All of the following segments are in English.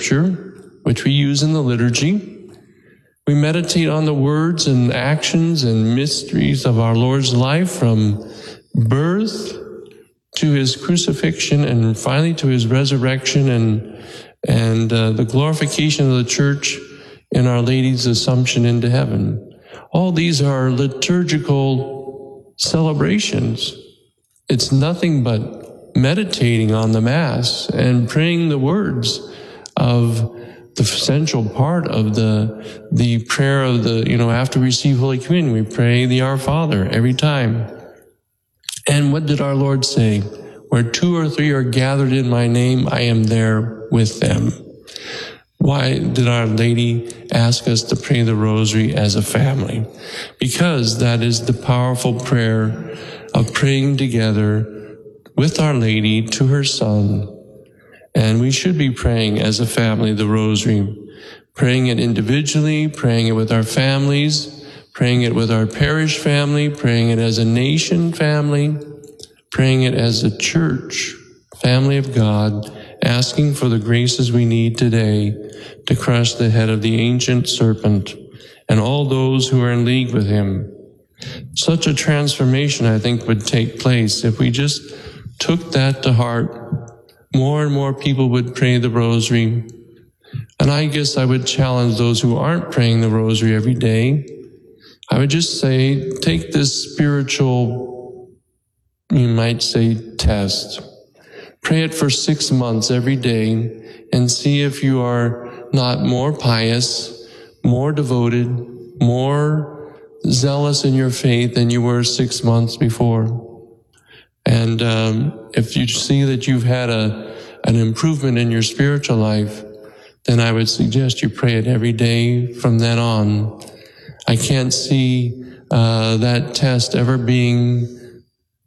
Scripture, which we use in the liturgy. We meditate on the words and actions and mysteries of our Lord's life from birth to his crucifixion and finally to his resurrection and the glorification of the church in Our Lady's Assumption into heaven. All these are liturgical celebrations. It's nothing but meditating on the Mass and praying the words of the essential part of the prayer of after we receive Holy Communion, we pray the Our Father every time. And what did our Lord say? Where 2 or 3 are gathered in my name, I am there with them. Why did Our Lady ask us to pray the Rosary as a family? Because that is the powerful prayer of praying together with Our Lady to her Son. And we should be praying as a family the Rosary, praying it individually, praying it with our families, praying it with our parish family, praying it as a nation family, praying it as a church, family of God, asking for the graces we need today to crush the head of the ancient serpent and all those who are in league with him. Such a transformation, I think, would take place if we just took that to heart. More and more people would pray the Rosary. And I guess I would challenge those who aren't praying the Rosary every day. I would just say, take this spiritual, you might say, test. Pray it for 6 months every day and see if you are not more pious, more devoted, more zealous in your faith than you were 6 months before. And if you see that you've had an improvement in your spiritual life, then I would suggest you pray it every day from then on. I can't see that test ever being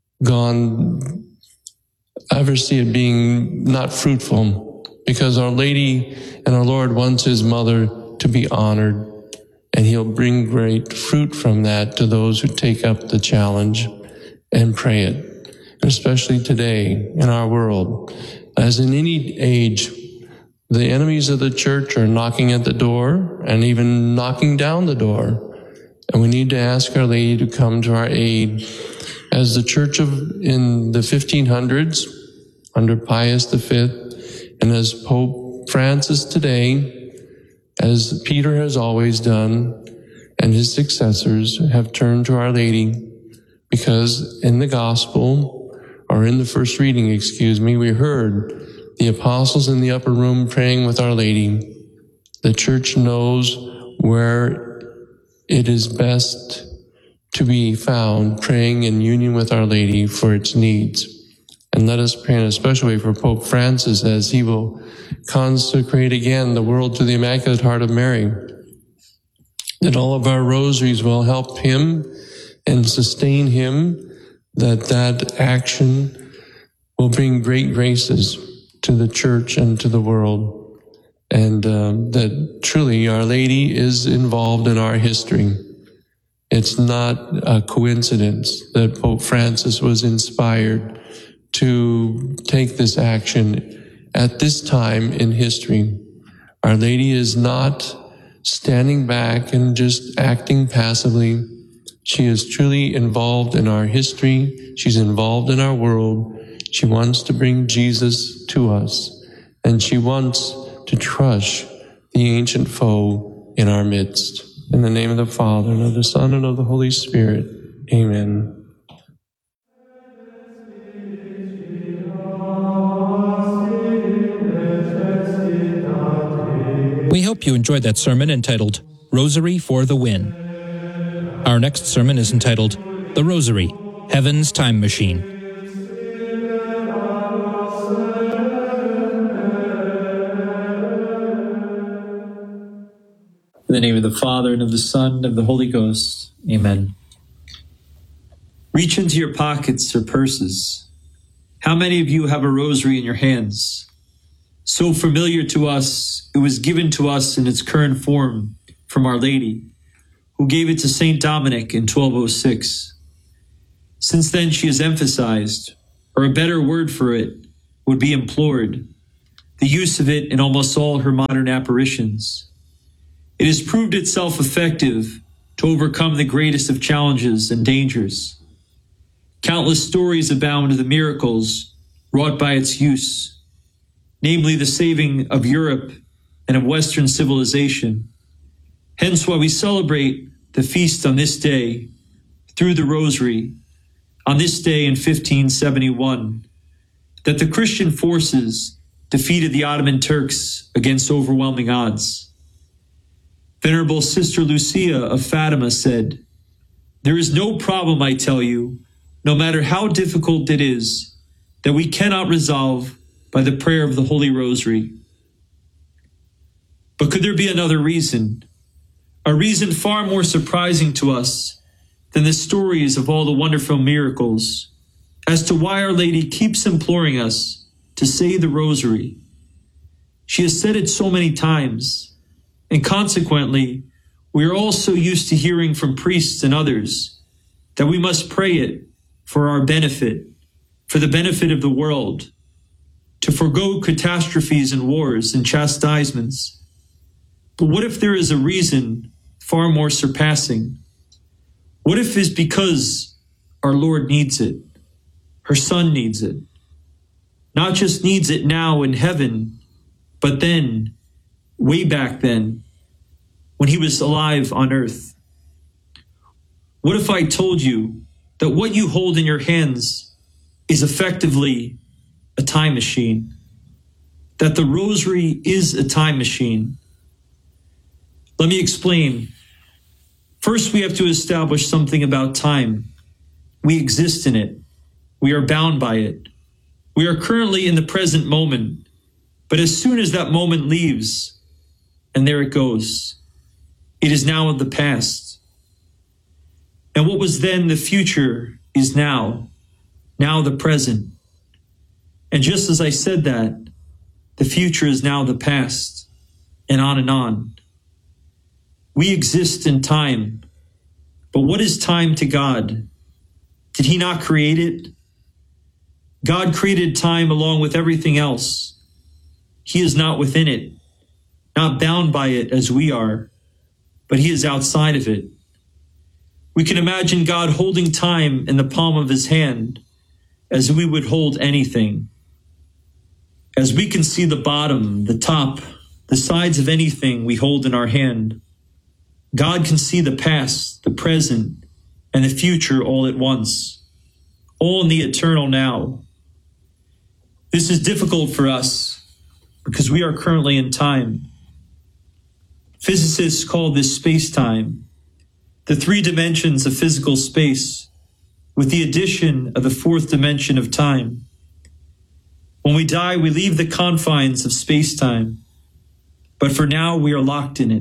not fruitful, because Our Lady and our Lord wants his mother to be honored, and he'll bring great fruit from that to those who take up the challenge and pray it, especially today in our world. As in any age, the enemies of the church are knocking at the door and even knocking down the door. And we need to ask Our Lady to come to our aid. As the church in the 1500s, under Pius V, and as Pope Francis today, as Peter has always done, and his successors have turned to Our Lady, because in the gospel, or in the first reading, we heard the apostles in the upper room praying with Our Lady. The church knows where it is best to be found praying in union with Our Lady for its needs. And let us pray in a special way for Pope Francis as he will consecrate again the world to the Immaculate Heart of Mary, that all of our rosaries will help him and sustain him, that action will bring great graces to the church and to the world, and that truly Our Lady is involved in our history. It's not a coincidence that Pope Francis was inspired to take this action at this time in history. Our Lady is not standing back and just acting passively. She is truly involved in our history. She's involved in our world. She wants to bring Jesus to us, and she wants to crush the ancient foe in our midst. In the name of the Father, and of the Son, and of the Holy Spirit. Amen. We hope you enjoyed that sermon entitled Rosary for the Win. Our next sermon is entitled The Rosary, Heaven's Time Machine. In the name of the Father, and of the Son, and of the Holy Ghost. Amen. Reach into your pockets or purses. How many of you have a rosary in your hands? So familiar to us, it was given to us in its current form from Our Lady, who gave it to St. Dominic in 1206. Since then she has emphasized, or a better word for it would be implored, the use of it in almost all her modern apparitions. It has proved itself effective to overcome the greatest of challenges and dangers. Countless stories abound of the miracles wrought by its use, namely the saving of Europe and of Western civilization. Hence why we celebrate the feast on this day through the Rosary, on this day in 1571, that the Christian forces defeated the Ottoman Turks against overwhelming odds. Venerable Sister Lucia of Fatima said, "There is no problem, I tell you, no matter how difficult it is, that we cannot resolve by the prayer of the Holy Rosary." But could there be another reason? A reason far more surprising to us than the stories of all the wonderful miracles, as to why Our Lady keeps imploring us to say the Rosary. She has said it so many times, and consequently, we are all so used to hearing from priests and others that we must pray it for our benefit, for the benefit of the world, to forego catastrophes and wars and chastisements. But what if there is a reason far more surpassing? What if it's because our Lord needs it, her Son needs it, not just needs it now in heaven, but then, way back then, when he was alive on earth? What if I told you that what you hold in your hands is effectively a time machine? That the Rosary is a time machine? Let me explain. First, we have to establish something about time. We exist in it. We are bound by it. We are currently in the present moment, but as soon as that moment leaves, and there it goes, it is now of the past. And what was then the future is now the present. And just as I said that, the future is now the past, and on and on. We exist in time, but what is time to God? Did he not create it? God created time along with everything else. He is not within it, not bound by it as we are, but he is outside of it. We can imagine God holding time in the palm of his hand as we would hold anything. As we can see the bottom, the top, the sides of anything we hold in our hand, God can see the past, the present, and the future all at once, all in the eternal now. This is difficult for us because we are currently in time. Physicists call this space-time, the three dimensions of physical space, with the addition of the fourth dimension of time. When we die, we leave the confines of space-time, but for now we are locked in it.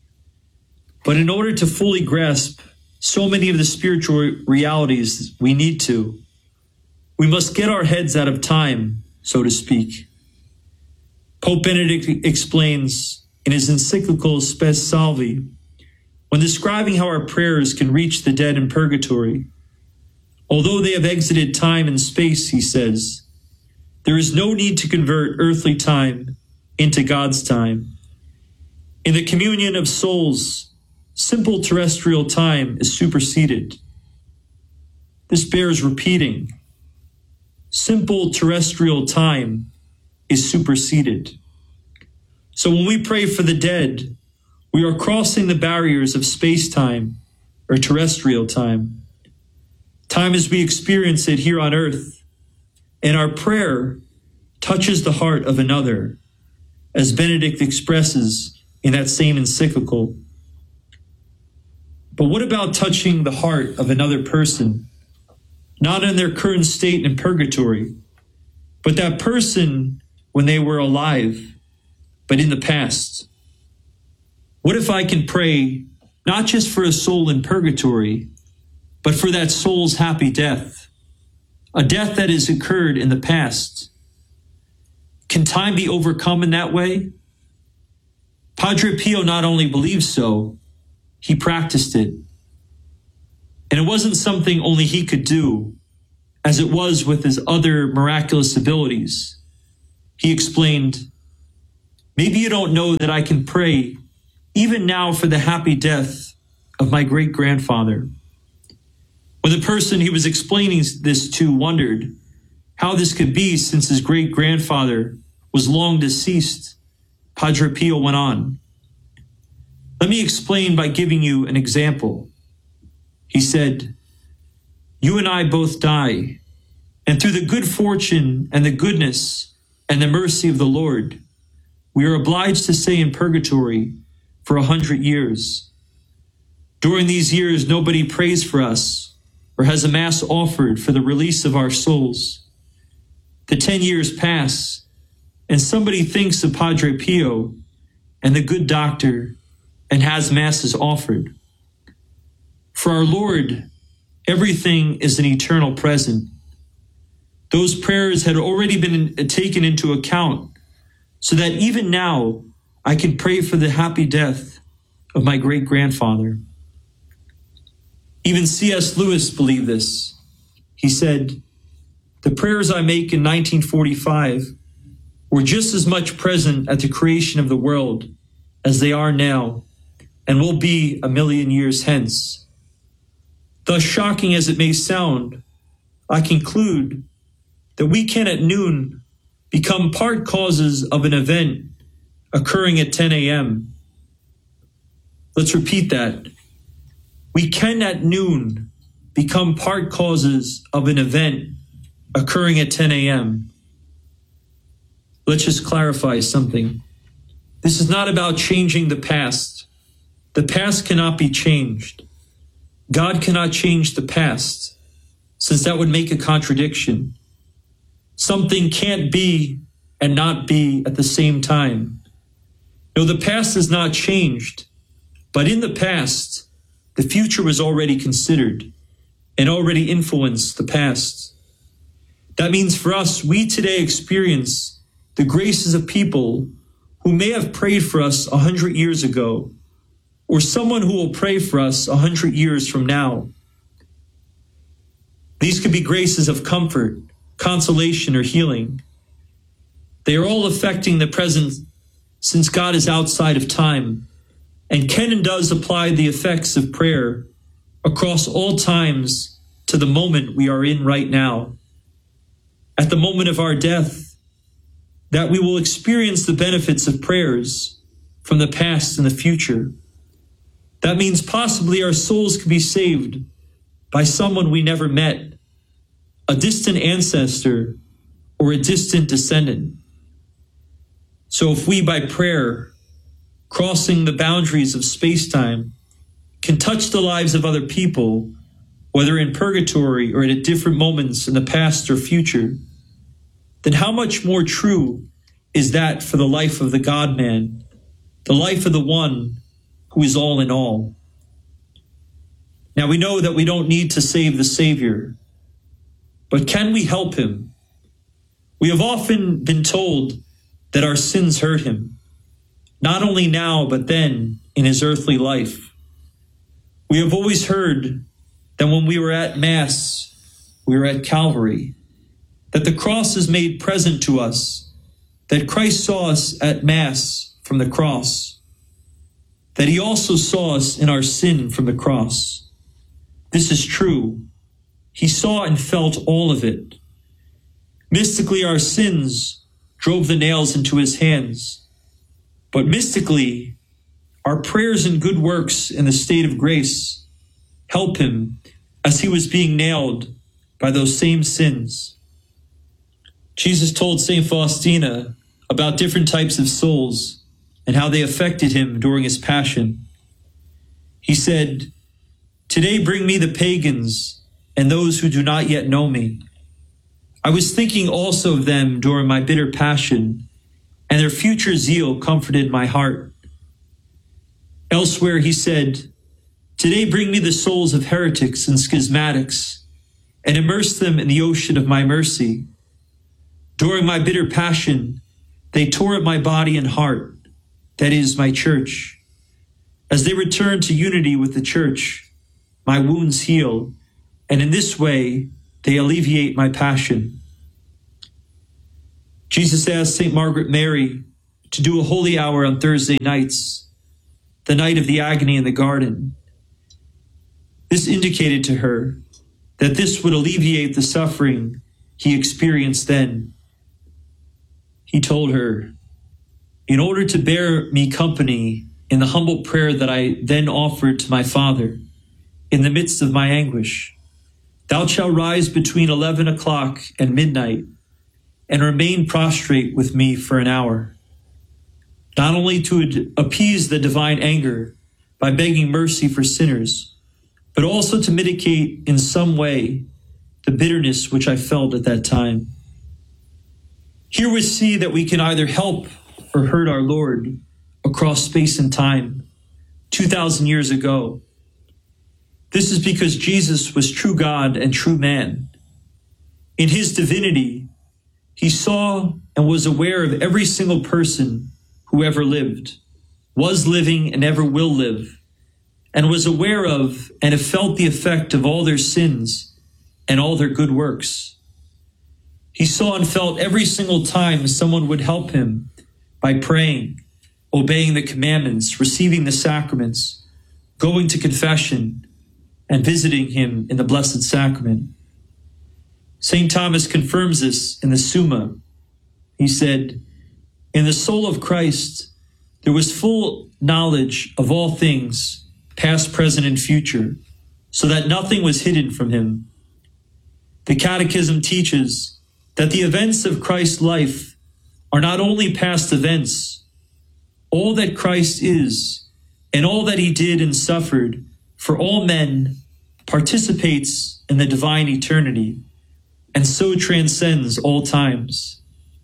But in order to fully grasp so many of the spiritual realities we must get our heads out of time, so to speak. Pope Benedict explains in his encyclical Spes Salvi, when describing how our prayers can reach the dead in purgatory, although they have exited time and space, he says, there is no need to convert earthly time into God's time. In the communion of souls, simple terrestrial time is superseded. This bears repeating. Simple terrestrial time is superseded. So when we pray for the dead, we are crossing the barriers of space-time or terrestrial time. Time as we experience it here on earth, and our prayer touches the heart of another, as Benedict expresses in that same encyclical. But what about touching the heart of another person, not in their current state in purgatory, but that person when they were alive, but in the past? What if I can pray not just for a soul in purgatory, but for that soul's happy death, a death that has occurred in the past? Can time be overcome in that way? Padre Pio not only believed so, he practiced it. And it wasn't something only he could do, as it was with his other miraculous abilities. He explained, Maybe you don't know that I can pray even now for the happy death of my great-grandfather. When the person he was explaining this to wondered how this could be since his great-grandfather was long deceased, Padre Pio went on, "Let me explain by giving you an example." He said, "You and I both die, and through the good fortune and the goodness and the mercy of the Lord, we are obliged to stay in purgatory for 100 years. During these years, nobody prays for us or has a mass offered for the release of our souls. The 10 years pass, and somebody thinks of Padre Pio and the good doctor and has masses offered. For our Lord, everything is an eternal present. Those prayers had already been taken into account, so that even now I can pray for the happy death of my great-grandfather." Even C.S. Lewis believed this. He said, "The prayers I make in 1945 were just as much present at the creation of the world as they are now, and will be a million years hence. Thus shocking as it may sound, I conclude that we can at noon become part causes of an event occurring at 10 a.m. Let's repeat that. We can at noon become part causes of an event occurring at 10 a.m. Let's just clarify something. This is not about changing the past. The past cannot be changed. God cannot change the past, since that would make a contradiction. Something can't be and not be at the same time. No, the past is not changed, but in the past, the future was already considered and already influenced the past. That means for us, we today experience the graces of people who may have prayed for us 100 years ago, or someone who will pray for us 100 years from now. These could be graces of comfort, consolation, or healing. They are all affecting the present, since God is outside of time and can and does apply the effects of prayer across all times to the moment we are in right now. At the moment of our death, that we will experience the benefits of prayers from the past and the future. That means possibly our souls could be saved by someone we never met, a distant ancestor or a distant descendant. So if we, by prayer, crossing the boundaries of space-time, can touch the lives of other people, whether in purgatory or at different moments in the past or future, then how much more true is that for the life of the God-man, the life of the one who is all in all? Now we know that we don't need to save the Savior, but can we help him? We have often been told that our sins hurt him, not only now, but then in his earthly life. We have always heard that when we were at Mass, we were at Calvary, that the cross is made present to us, that Christ saw us at Mass from the cross, that he also saw us in our sin from the cross. This is true. He saw and felt all of it. Mystically, our sins drove the nails into his hands. But mystically, our prayers and good works in the state of grace help him as he was being nailed by those same sins. Jesus told St. Faustina about different types of souls and how they affected him during his passion. He said, "Today bring me the pagans and those who do not yet know me. I was thinking also of them during my bitter passion, and their future zeal comforted my heart." Elsewhere he said, "Today bring me the souls of heretics and schismatics, and immerse them in the ocean of my mercy. During my bitter passion, they tore at my body and heart, that is, my church. As they return to unity with the church, my wounds heal, and in this way they alleviate my passion." Jesus asked St. Margaret Mary to to do a holy hour on Thursday nights, the night of the agony in the garden. This indicated to her that this would alleviate the suffering he experienced then. He told her, in order to bear me company in the humble prayer that I then offered to my Father in the midst of my anguish, thou shalt rise between 11 o'clock and midnight and remain prostrate with me for an hour, not only to appease the divine anger by begging mercy for sinners, but also to mitigate in some way the bitterness which I felt at that time. Here we see that we can either help or hurt our Lord across space and time 2,000 years ago. This is because Jesus was true God and true man. In his divinity, he saw and was aware of every single person who ever lived, was living and ever will live, and was aware of and have felt the effect of all their sins and all their good works. He saw and felt every single time someone would help him by praying, obeying the commandments, receiving the sacraments, going to confession, and visiting him in the Blessed Sacrament. St. Thomas confirms this in the Summa. He said, in the soul of Christ, there was full knowledge of all things, past, present, and future, so that nothing was hidden from him. The Catechism teaches that the events of Christ's life are not only past events. All that Christ is and all that he did and suffered for all men participates in the divine eternity and so transcends all times.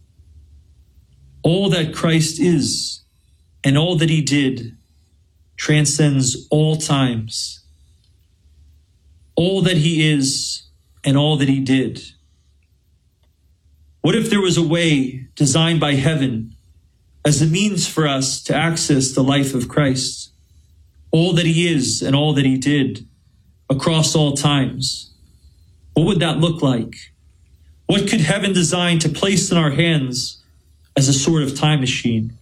All that Christ is and all that he did transcends all times. All that he is and all that he did. What if there was a way designed by heaven as a means for us to access the life of Christ, all that he is and all that he did across all times? What would that look like? What could heaven design to place in our hands as a sort of time machine?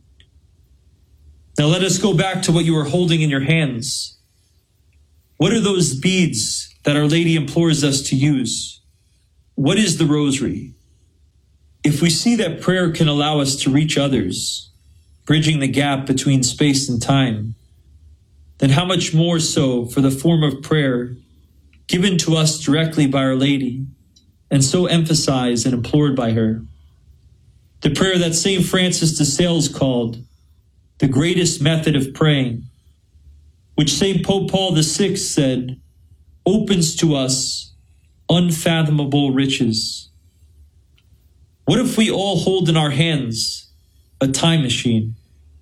Now let us go back to what you are holding in your hands. What are those beads that Our Lady implores us to use? What is the rosary? If we see that prayer can allow us to reach others, bridging the gap between space and time, then how much more so for the form of prayer given to us directly by Our Lady and so emphasized and implored by her. The prayer that St. Francis de Sales called the greatest method of praying, which St. Pope Paul VI said opens to us unfathomable riches. What if we all hold in our hands a time machine?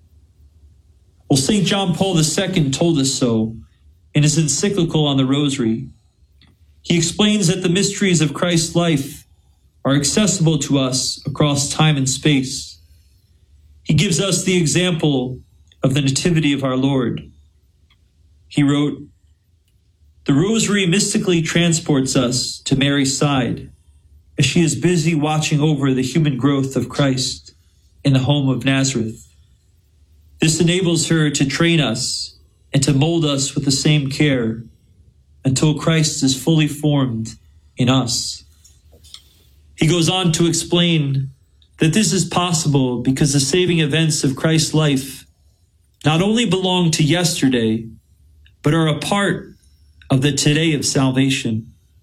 Well, St. John Paul II told us so in his encyclical on the Rosary. He explains that the mysteries of Christ's life are accessible to us across time and space. He gives us the example of the Nativity of our Lord. He wrote, "The Rosary mystically transports us to Mary's side, as she is busy watching over the human growth of Christ in the home of Nazareth. This enables her to train us and to mold us with the same care until Christ is fully formed in us." He goes on to explain that this is possible because the saving events of Christ's life not only belong to yesterday, but are a part of the today of salvation.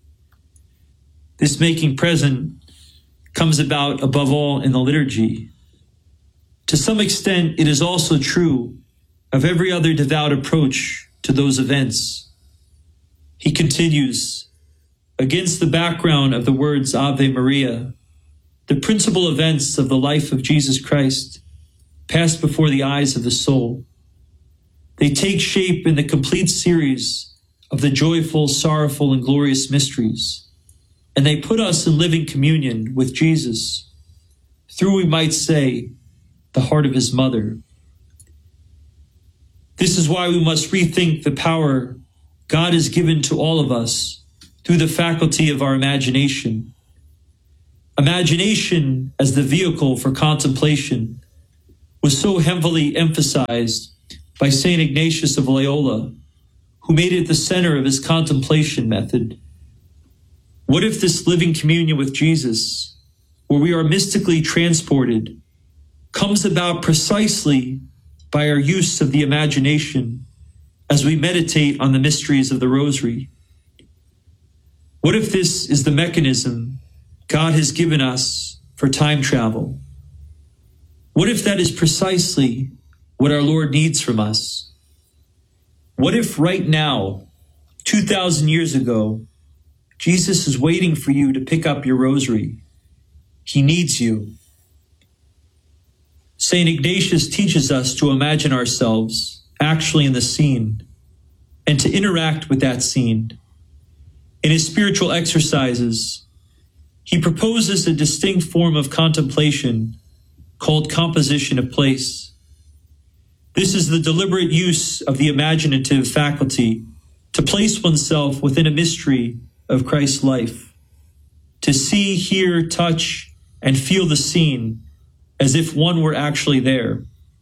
This making present comes about above all in the liturgy. To some extent, it is also true of every other devout approach to those events. He continues, against the background of the words Ave Maria, the principal events of the life of Jesus Christ pass before the eyes of the soul. They take shape in the complete series of the joyful, sorrowful, and glorious mysteries. And they put us in living communion with Jesus through, we might say, the heart of his mother. This is why we must rethink the power God has given to all of us through the faculty of our imagination. Imagination as the vehicle for contemplation was so heavily emphasized by St. Ignatius of Loyola, who made it the center of his contemplation method. What if this living communion with Jesus, where we are mystically transported, comes about precisely by our use of the imagination as we meditate on the mysteries of the Rosary? What if this is the mechanism God has given us for time travel? What if that is precisely what our Lord needs from us? What if right now, 2,000 years ago, Jesus is waiting for you to pick up your rosary? He needs you. St. Ignatius teaches us to imagine ourselves actually in the scene and to interact with that scene. In his spiritual exercises, he proposes a distinct form of contemplation called composition of place. This is the deliberate use of the imaginative faculty to place oneself within a mystery of Christ's life, to see, hear, touch, and feel the scene as if one were actually there.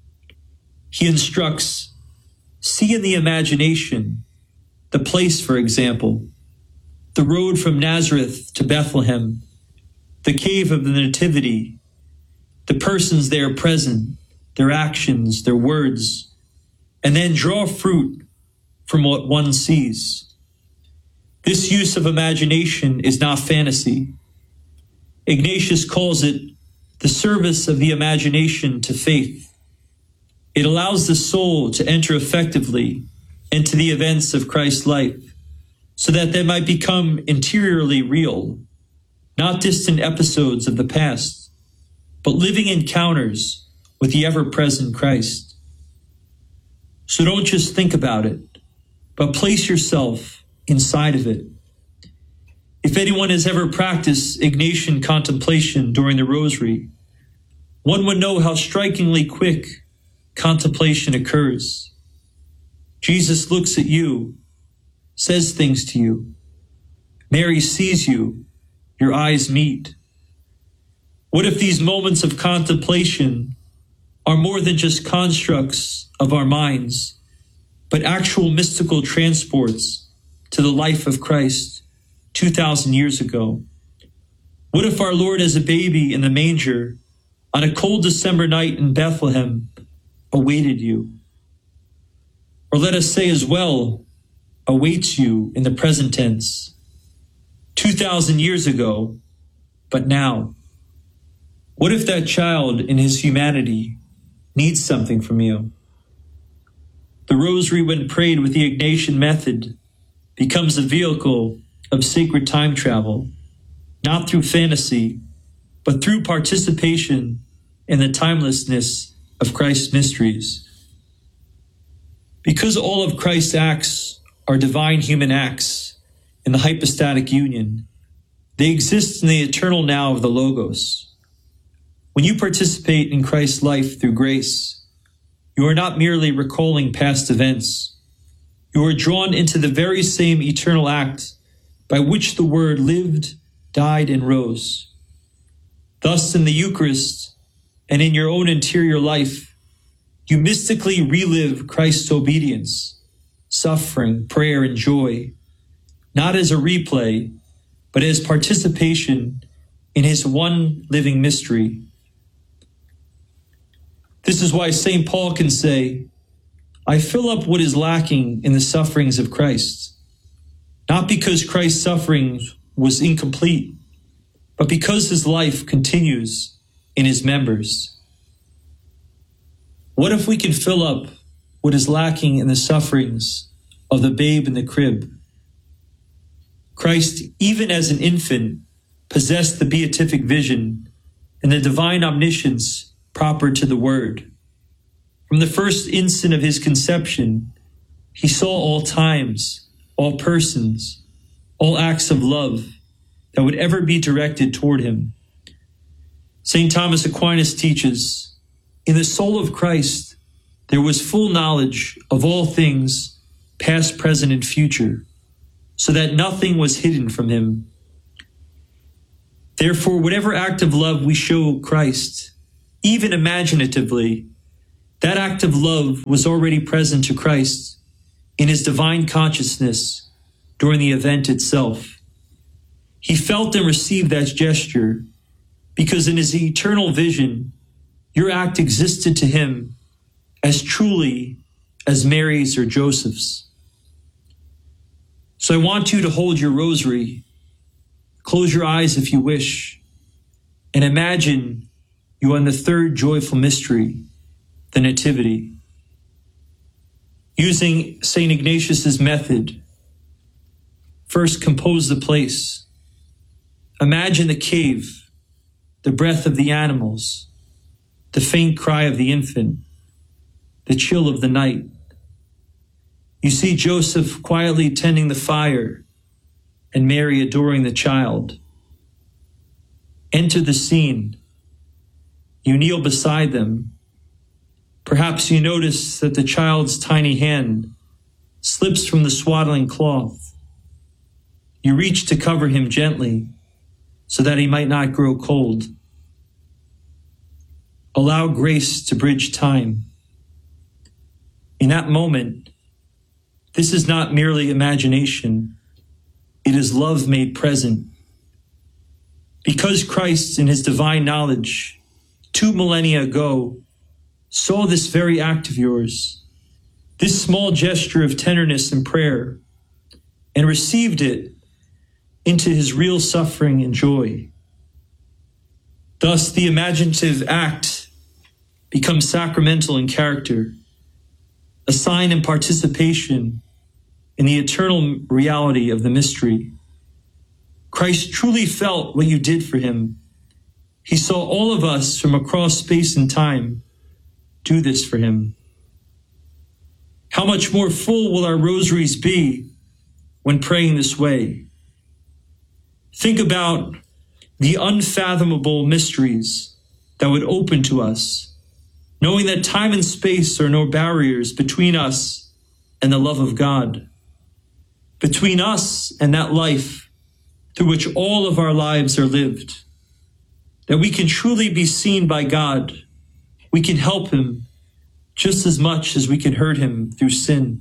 He instructs, see in the imagination the place, for example, the road from Nazareth to Bethlehem, the cave of the Nativity, the persons there present, their actions, their words, and then draw fruit from what one sees. This use of imagination is not fantasy. Ignatius calls it the service of the imagination to faith. It allows the soul to enter effectively into the events of Christ's life so that they might become interiorly real, not distant episodes of the past, but living encounters with the ever-present Christ. So don't just think about it, but place yourself inside of it. If anyone has ever practiced Ignatian contemplation during the Rosary, one would know how strikingly quick contemplation occurs. Jesus looks at you, says things to you. Mary sees you, your eyes meet. What if these moments of contemplation are more than just constructs of our minds, but actual mystical transports to the life of Christ 2,000 years ago? What if our Lord as a baby in the manger on a cold December night in Bethlehem awaited you? Or let us say as well, awaits you in the present tense, 2,000 years ago, but now? What if that child in his humanity needs something from you? The Rosary, when prayed with the Ignatian method, becomes a vehicle of sacred time travel, not through fantasy, but through participation in the timelessness of Christ's mysteries. Because all of Christ's acts are divine human acts in the hypostatic union, they exist in the eternal now of the Logos. When you participate in Christ's life through grace, you are not merely recalling past events. You are drawn into the very same eternal act by which the Word lived, died, and rose. Thus, in the Eucharist and in your own interior life, you mystically relive Christ's obedience, suffering, prayer, and joy, not as a replay, but as participation in his one living mystery. This is why St. Paul can say, I fill up what is lacking in the sufferings of Christ, not because Christ's suffering was incomplete, but because his life continues in his members. What if we can fill up what is lacking in the sufferings of the babe in the crib? Christ, even as an infant, possessed the beatific vision and the divine omniscience proper to the Word. From the first instant of his conception, he saw all times, all persons, all acts of love that would ever be directed toward him. St. Thomas Aquinas teaches, in the soul of Christ, there was full knowledge of all things, past, present, and future, so that nothing was hidden from him. Therefore, whatever act of love we show Christ, even imaginatively, That act of love was already present to Christ in his divine consciousness during the event itself. He felt and received that gesture because in his eternal vision, your act existed to him as truly as Mary's or Joseph's. So I want you to hold your rosary, close your eyes if you wish, and imagine you are in the third joyful mystery, the Nativity. Using St. Ignatius's method, first compose the place. Imagine the cave, the breath of the animals, the faint cry of the infant, the chill of the night. You see Joseph quietly tending the fire and Mary adoring the child. Enter the scene. You kneel beside them. Perhaps you notice that the child's tiny hand slips from the swaddling cloth. You reach to cover him gently so that he might not grow cold. Allow grace to bridge time. In that moment, this is not merely imagination. It is love made present. Because Christ, in his divine knowledge, 2 millennia ago, saw this very act of yours, this small gesture of tenderness and prayer, and received it into his real suffering and joy. Thus, the imaginative act becomes sacramental in character, a sign and participation in the eternal reality of the mystery. Christ truly felt what you did for him. He saw all of us from across space and time do this for him. How much more full will our rosaries be when praying this way? Think about the unfathomable mysteries that would open to us, knowing that time and space are no barriers between us and the love of God, between us and that life through which all of our lives are lived, that we can truly be seen by God. We can help him just as much as we can hurt him through sin.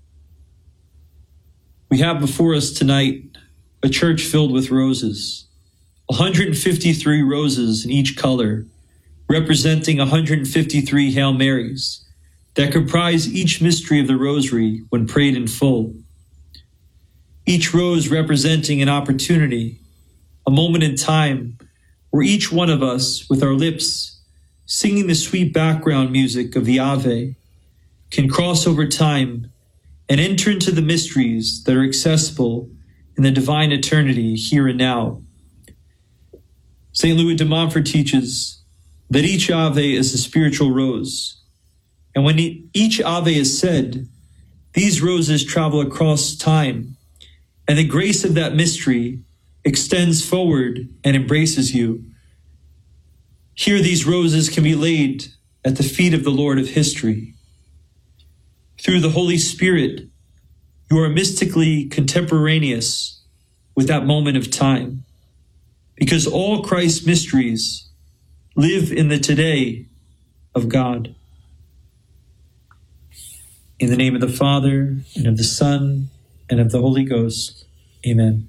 We have before us tonight a church filled with roses, 153 roses in each color, representing 153 Hail Marys that comprise each mystery of the Rosary when prayed in full. Each rose representing an opportunity, a moment in time where each one of us, with our lips, singing the sweet background music of the Ave, can cross over time and enter into the mysteries that are accessible in the divine eternity here and now. St. Louis de Montfort teaches that each Ave is a spiritual rose, and when each Ave is said, these roses travel across time, and the grace of that mystery extends forward and embraces you. Here these roses can be laid at the feet of the Lord of history. Through the Holy Spirit, you are mystically contemporaneous with that moment of time, because all Christ's mysteries live in the today of God. In the name of the Father, and of the Son, and of the Holy Ghost. Amen.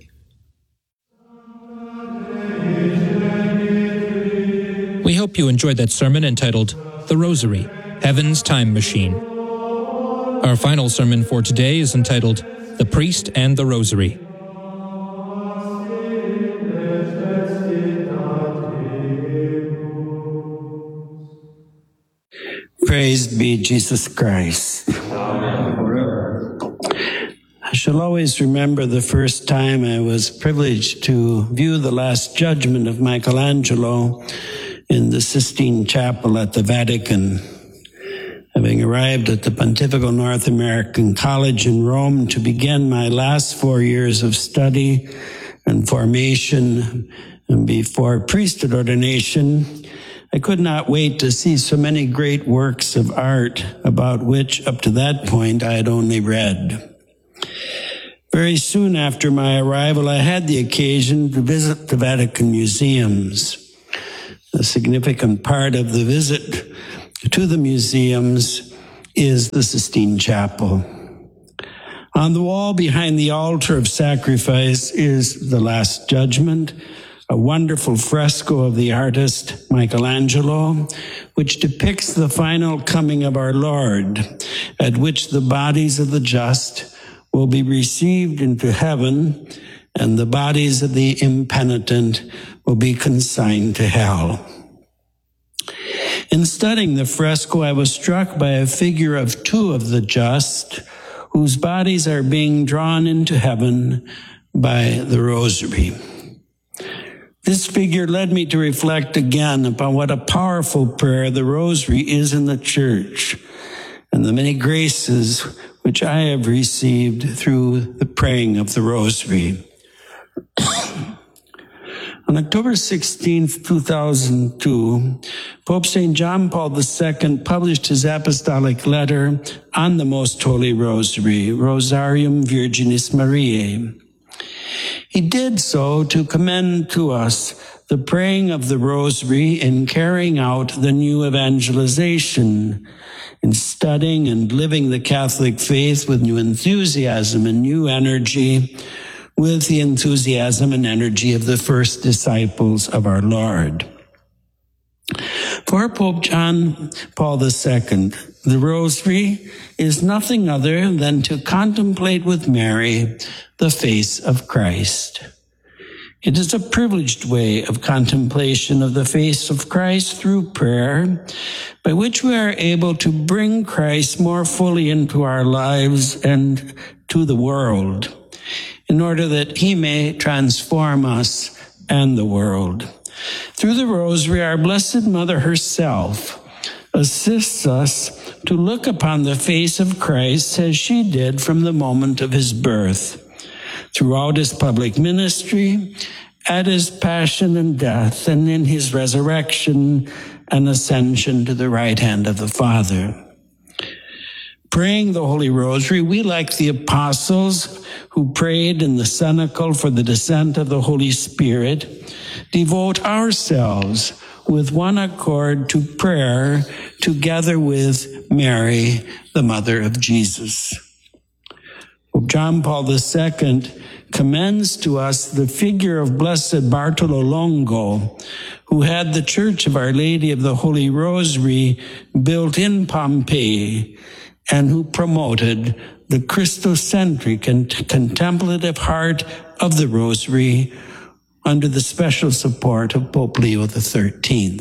We hope you enjoyed that sermon entitled The Rosary, Heaven's Time Machine. Our final sermon for today is entitled The Priest and the Rosary. Praised be Jesus Christ. I shall always remember the first time I was privileged to view the Last Judgment of Michelangelo in the Sistine Chapel at the Vatican. Having arrived at the Pontifical North American College in Rome to begin my last 4 years of study and formation and before priesthood ordination, I could not wait to see so many great works of art about which up to that point I had only read. Very soon after my arrival, I had the occasion to visit the Vatican museums. A significant part of the visit to the museums is the Sistine Chapel. On the wall behind the altar of sacrifice is the Last Judgment, a wonderful fresco of the artist Michelangelo, which depicts the final coming of our Lord, at which the bodies of the just will be received into heaven, and the bodies of the impenitent will be consigned to hell. In studying the fresco, I was struck by a figure of two of the just, whose bodies are being drawn into heaven by the rosary. This figure led me to reflect again upon what a powerful prayer the rosary is in the church, and the many graces which I have received through the praying of the rosary. On October 16, 2002, Pope St. John Paul II published his apostolic letter on the Most Holy Rosary, Rosarium Virginis Mariae. He did so to commend to us the praying of the rosary in carrying out the new evangelization, in studying and living the Catholic faith with new enthusiasm and new energy, with the enthusiasm and energy of the first disciples of our Lord. For Pope John Paul II, the rosary is nothing other than to contemplate with Mary the face of Christ. It is a privileged way of contemplation of the face of Christ through prayer, by which we are able to bring Christ more fully into our lives and to the world, in order that he may transform us and the world. Through the rosary, our Blessed Mother herself assists us to look upon the face of Christ as she did from the moment of his birth, throughout his public ministry, at his passion and death, and in his resurrection and ascension to the right hand of the Father. Praying the Holy Rosary, we, like the apostles who prayed in the cenacle for the descent of the Holy Spirit, devote ourselves with one accord to prayer together with Mary, the Mother of Jesus. Pope John Paul II commends to us the figure of Blessed Bartolo Longo, who had the Church of Our Lady of the Holy Rosary built in Pompeii, and who promoted the Christocentric and contemplative heart of the Rosary under the special support of Pope Leo XIII.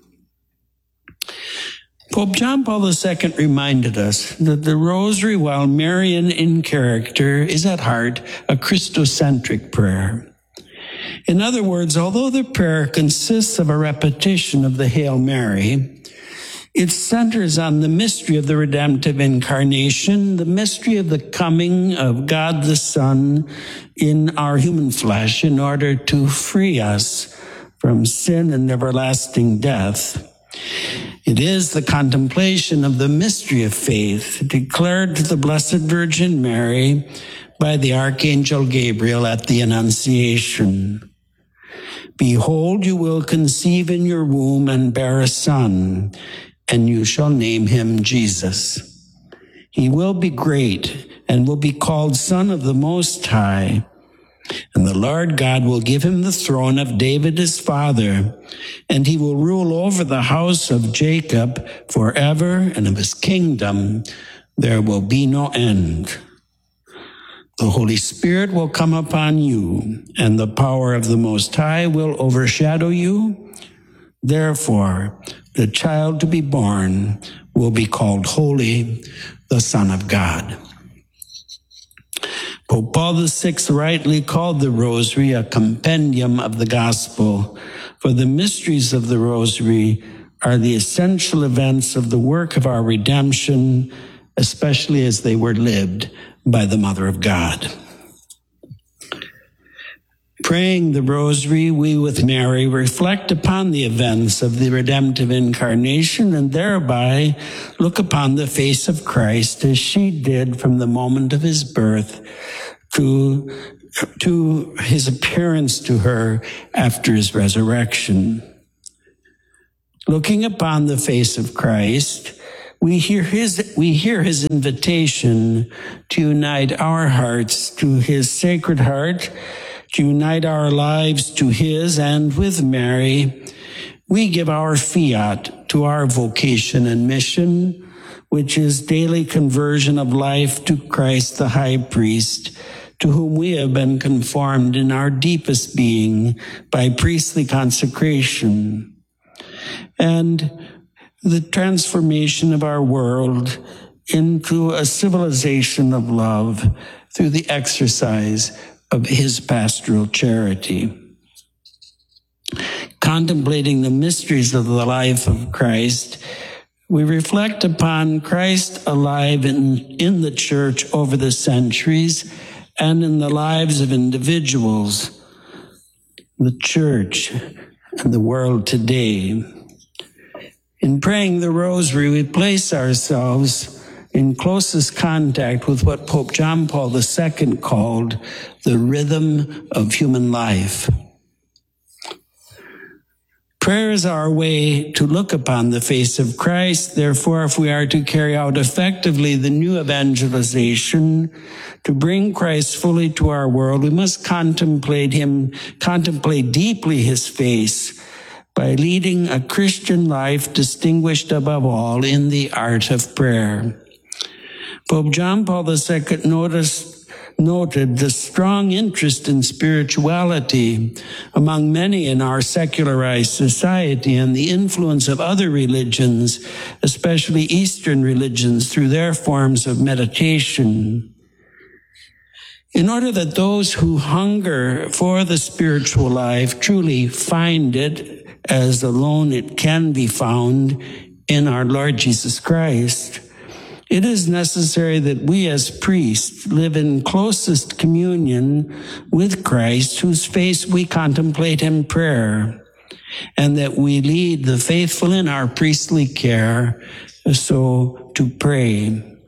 Pope John Paul II reminded us that the Rosary, while Marian in character, is at heart a Christocentric prayer. In other words, although the prayer consists of a repetition of the Hail Mary, it centers on the mystery of the redemptive incarnation, the mystery of the coming of God the Son in our human flesh in order to free us from sin and everlasting death. It is the contemplation of the mystery of faith declared to the Blessed Virgin Mary by the Archangel Gabriel at the Annunciation. Behold, you will conceive in your womb and bear a son, and you shall name him Jesus. He will be great and will be called Son of the Most High. And the Lord God will give him the throne of David his father, and he will rule over the house of Jacob forever, and of his kingdom there will be no end. The Holy Spirit will come upon you, and the power of the Most High will overshadow you. Therefore, the child to be born will be called Holy, the Son of God. Pope Paul VI rightly called the Rosary a compendium of the gospel, for the mysteries of the Rosary are the essential events of the work of our redemption, especially as they were lived by the Mother of God. Praying the Rosary, we with Mary reflect upon the events of the redemptive incarnation and thereby look upon the face of Christ as she did from the moment of his birth to his appearance to her after his resurrection. Looking upon the face of Christ, we hear his invitation to unite our hearts to his sacred heart, to unite our lives to his, and with Mary, we give our fiat to our vocation and mission, which is daily conversion of life to Christ the high priest, to whom we have been conformed in our deepest being by priestly consecration, and the transformation of our world into a civilization of love through the exercise of his pastoral charity. Contemplating the mysteries of the life of Christ, we reflect upon Christ alive in the church over the centuries and in the lives of individuals, the church, and the world today. In praying the Rosary, we place ourselves in closest contact with what Pope John Paul II called the rhythm of human life. Prayer is our way to look upon the face of Christ. Therefore, if we are to carry out effectively the new evangelization, to bring Christ fully to our world, we must contemplate deeply his face by leading a Christian life distinguished above all in the art of prayer. Pope John Paul II noted the strong interest in spirituality among many in our secularized society and the influence of other religions, especially Eastern religions, through their forms of meditation. In order that those who hunger for the spiritual life truly find it, as alone it can be found in our Lord Jesus Christ, it is necessary that we as priests live in closest communion with Christ, whose face we contemplate in prayer, and that we lead the faithful in our priestly care so to pray.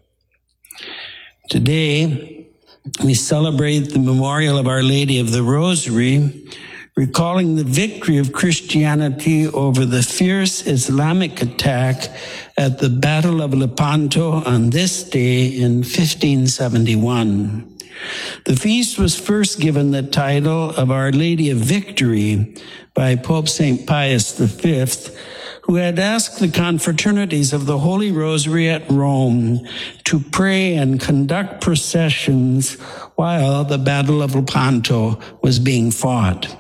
Today, we celebrate the memorial of Our Lady of the Rosary, recalling the victory of Christianity over the fierce Islamic attack at the Battle of Lepanto on this day in 1571. The feast was first given the title of Our Lady of Victory by Pope St. Pius V, who had asked the confraternities of the Holy Rosary at Rome to pray and conduct processions while the Battle of Lepanto was being fought.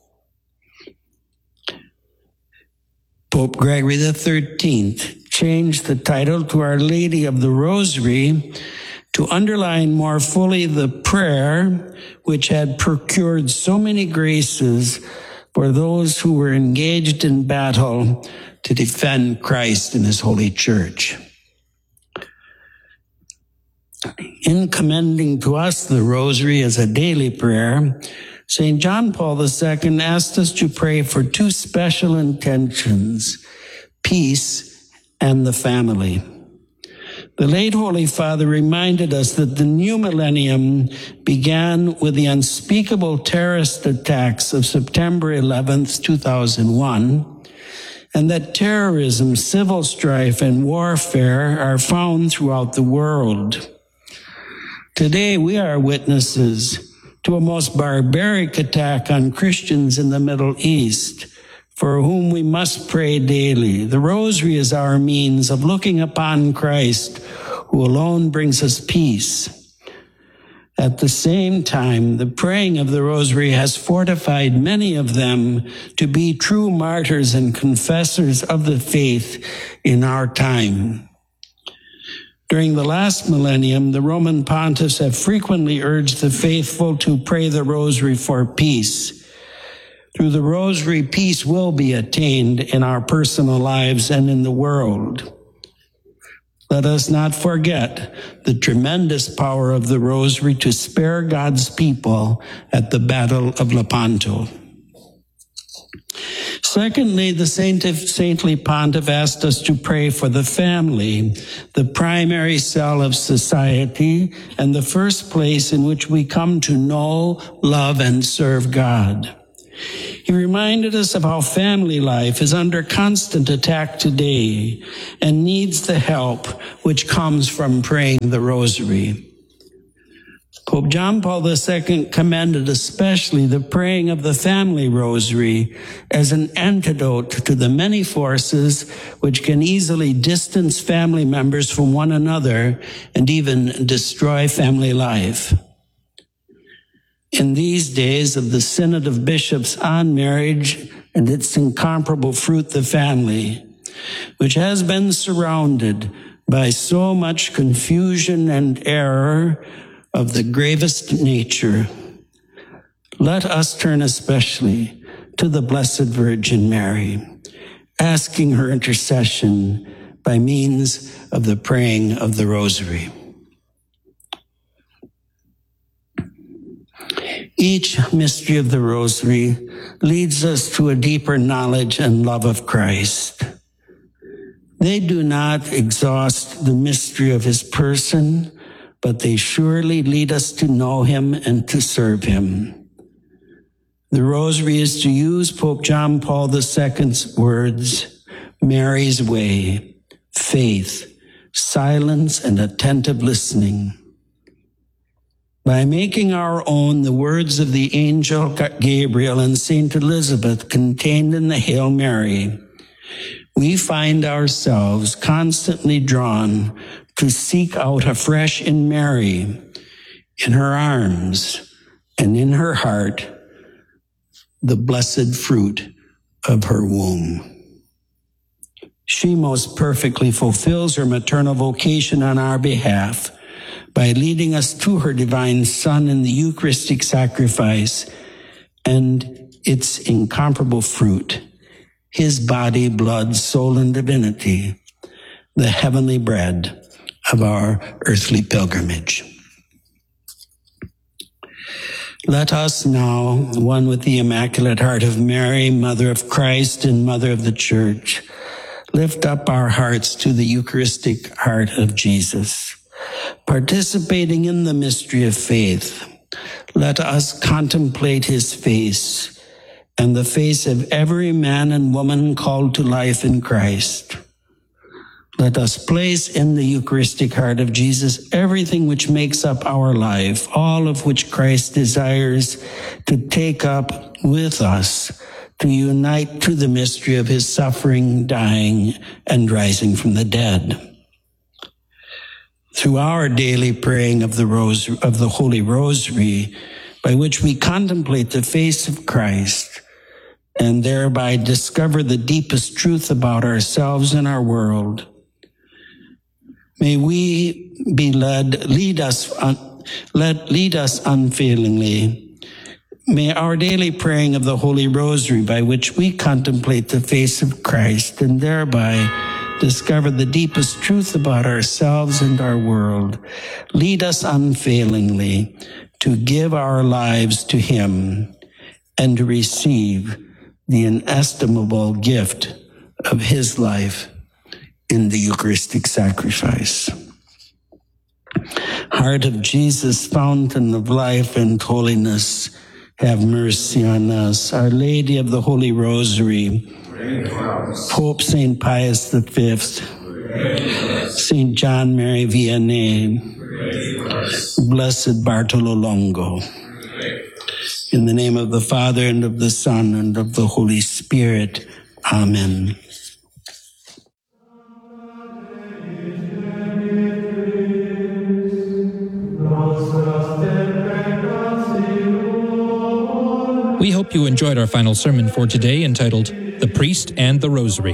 Pope Gregory XIII changed the title to Our Lady of the Rosary to underline more fully the prayer which had procured so many graces for those who were engaged in battle to defend Christ and his holy church. In commending to us the Rosary as a daily prayer, St. John Paul II asked us to pray for two special intentions: peace and the family. The late Holy Father reminded us that the new millennium began with the unspeakable terrorist attacks of September 11th, 2001, and that terrorism, civil strife, and warfare are found throughout the world. Today, we are witnesses to a most barbaric attack on Christians in the Middle East, for whom we must pray daily. The Rosary is our means of looking upon Christ, who alone brings us peace. At the same time, the praying of the Rosary has fortified many of them to be true martyrs and confessors of the faith in our time. During the last millennium, the Roman pontiffs have frequently urged the faithful to pray the Rosary for peace. Through the Rosary, peace will be attained in our personal lives and in the world. Let us not forget the tremendous power of the Rosary to spare God's people at the Battle of Lepanto. Secondly, the saintly pontiff asked us to pray for the family, the primary cell of society, and the first place in which we come to know, love, and serve God. He reminded us of how family life is under constant attack today and needs the help which comes from praying the rosary. Pope John Paul II commended especially the praying of the family rosary as an antidote to the many forces which can easily distance family members from one another and even destroy family life. In these days of the Synod of Bishops on marriage and its incomparable fruit, the family, which has been surrounded by so much confusion and error of the gravest nature, let us turn especially to the Blessed Virgin Mary, asking her intercession by means of the praying of the Rosary. Each mystery of the Rosary leads us to a deeper knowledge and love of Christ. They do not exhaust the mystery of his person, but they surely lead us to know him and to serve him. The Rosary is to use Pope John Paul II's words, Mary's way, faith, silence, and attentive listening. By making our own the words of the angel Gabriel and Saint Elizabeth contained in the Hail Mary, we find ourselves constantly drawn to seek out afresh in Mary, in her arms, and in her heart, the blessed fruit of her womb. She most perfectly fulfills her maternal vocation on our behalf by leading us to her divine Son in the Eucharistic sacrifice and its incomparable fruit, his body, blood, soul, and divinity, the heavenly bread of our earthly pilgrimage. Let us now, one with the Immaculate Heart of Mary, Mother of Christ and Mother of the Church, lift up our hearts to the Eucharistic heart of Jesus. Participating in the mystery of faith, let us contemplate his face and the face of every man and woman called to life in Christ. Let us place in the Eucharistic heart of Jesus everything which makes up our life, all of which Christ desires to take up with us, to unite to the mystery of his suffering, dying, and rising from the dead. Through our daily praying of the Holy Rosary, by which we contemplate the face of Christ and thereby discover the deepest truth about ourselves and our world, may we be lead us unfailingly. May our daily praying of the Holy Rosary, by which we contemplate the face of Christ and thereby discover the deepest truth about ourselves and our world, lead us unfailingly to give our lives to him and to receive the inestimable gift of his life in the Eucharistic sacrifice. Heart of Jesus, fountain of life and holiness, have mercy on us. Our Lady of the Holy Rosary, Pope St. Pius V, St. John Mary Vianney, Blessed Bartolo Longo. In the name of the Father, and of the Son, and of the Holy Spirit. Amen. We hope you enjoyed our final sermon for today, entitled The Priest and the Rosary.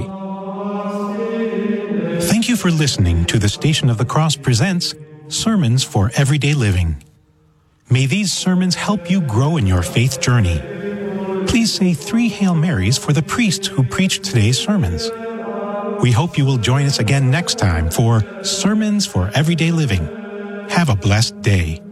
Thank you for listening to the Station of the Cross presents Sermons for Everyday Living. May these sermons help you grow in your faith journey. Please say 3 Hail Marys for the priests who preached today's sermons. We hope you will join us again next time for Sermons for Everyday Living. Have a blessed day.